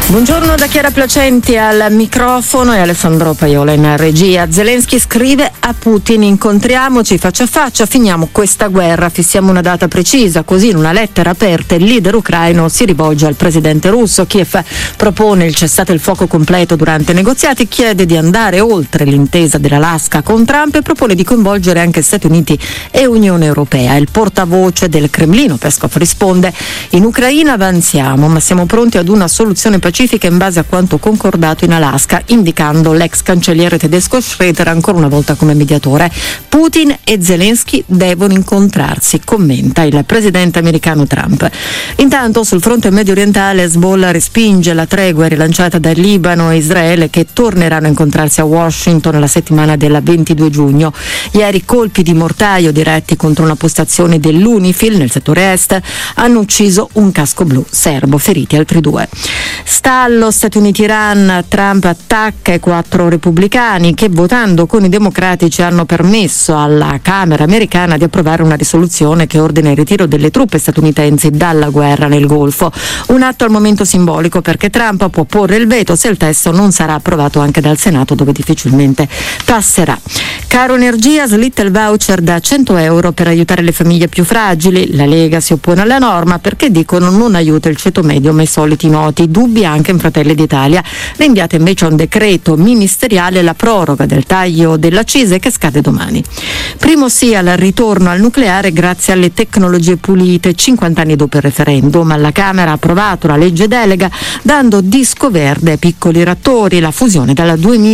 Buongiorno da Chiara Placenti al microfono e Alessandro Paiola in regia. Zelensky scrive a Putin: incontriamoci faccia a faccia, finiamo questa guerra, fissiamo una data precisa. Così in una lettera aperta il leader ucraino si rivolge al presidente russo. Kiev propone il cessate il fuoco completo durante i negoziati, chiede di andare oltre l'intesa dell'Alaska con Trump e propone di coinvolgere anche Stati Uniti e Unione Europea. Il portavoce del Cremlino, Peskov, risponde: in Ucraina avanziamo, ma siamo pronti ad una soluzione pacifica in base a quanto concordato in Alaska, indicando l'ex cancelliere tedesco Schröder ancora una volta come mediatore. Putin e Zelensky devono incontrarsi, commenta il presidente americano Trump. Intanto sul fronte medio orientale Hezbollah respinge la tregua rilanciata da Libano e Israele, che torneranno a incontrarsi a Washington la settimana del 22 giugno. Ieri colpi di mortaio diretti contro una postazione dell'UNIFIL nel settore est hanno ucciso un casco blu serbo, feriti altri 2. Stallo Stati Uniti-Iran, Trump attacca i 4 repubblicani che, votando con i democratici, hanno permesso alla Camera americana di approvare una risoluzione che ordina il ritiro delle truppe statunitensi dalla guerra nel Golfo. Un atto al momento simbolico, perché Trump può porre il veto se il testo non sarà approvato anche dal Senato, dove difficilmente passerà. Caro energia, slitta il voucher da 100 euro per aiutare le famiglie più fragili. La Lega si oppone alla norma perché dicono non aiuta il ceto medio ma i soliti noti. Dubbi anche in Fratelli d'Italia. Rinviata invece a un decreto ministeriale la proroga del taglio dell'accise che scade domani. Primo sì al ritorno al nucleare grazie alle tecnologie pulite. 50 anni dopo il referendum, la Camera ha approvato la legge delega dando disco verde ai piccoli reattori, la fusione dal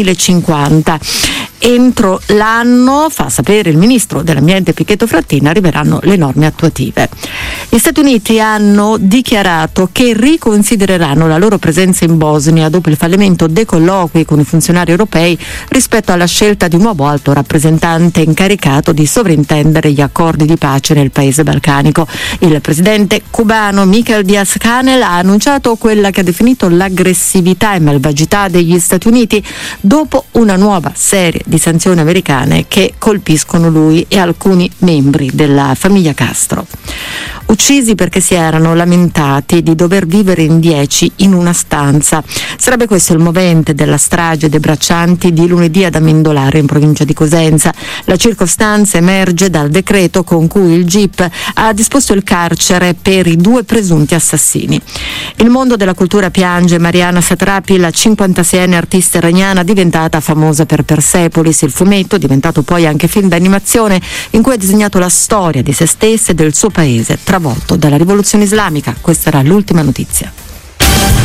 2050. Entro l'anno, fa sapere il ministro dell'ambiente Pichetto Fratin, arriveranno le norme attuative. Gli Stati Uniti hanno dichiarato che riconsidereranno la loro presenza in Bosnia dopo il fallimento dei colloqui con i funzionari europei rispetto alla scelta di un nuovo alto rappresentante incaricato di sovrintendere gli accordi di pace nel paese balcanico. Il presidente cubano Miguel Díaz-Canel ha annunciato quella che ha definito l'aggressività e malvagità degli Stati Uniti dopo una nuova serie di sanzioni americane che colpiscono lui e alcuni membri della famiglia Castro. Uccisi perché si erano lamentati di dover vivere in 10 in una stanza. Sarebbe questo il movente della strage dei braccianti di lunedì ad Amendolare, in provincia di Cosenza. La circostanza emerge dal decreto con cui il GIP ha disposto il carcere per i 2 presunti assassini. Il mondo della cultura piange Mariana Satrapi, la 56enne artista iraniana diventata famosa per Persepolis, il fumetto diventato poi anche film d'animazione in cui ha disegnato la storia di se stessa e del suo paese travolto dalla rivoluzione islamica. Questa era l'ultima notizia.